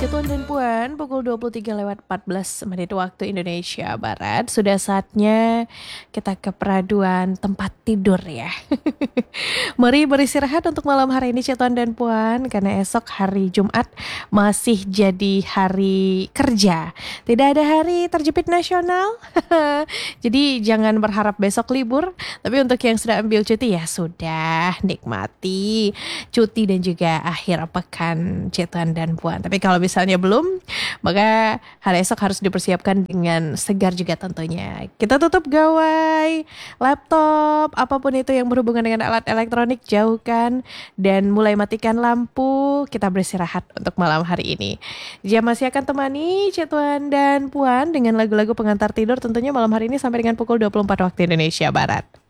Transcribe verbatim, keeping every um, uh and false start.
Tuan dan Puan, pukul dua puluh tiga lewat empat belas menit waktu Indonesia Barat. Sudah saatnya kita ke peraduan tempat tidur ya. Mari beristirahat untuk malam hari ini Tuan dan Puan, karena esok hari Jumat masih jadi hari kerja. Tidak ada hari terjepit nasional. Jadi jangan berharap besok libur. Tapi untuk yang sudah ambil cuti ya sudah, nikmati cuti dan juga akhir pekan Tuan dan Puan. Tapi kalau misalnya belum, maka hari esok harus dipersiapkan dengan segar juga tentunya. Kita tutup gawai, laptop, apapun itu yang berhubungan dengan alat elektronik jauhkan dan mulai matikan lampu. Kita beristirahat untuk malam hari ini. Jam masih akan temani Tuan dan Puan dengan lagu-lagu pengantar tidur tentunya malam hari ini sampai dengan pukul dua puluh empat waktu Indonesia Barat.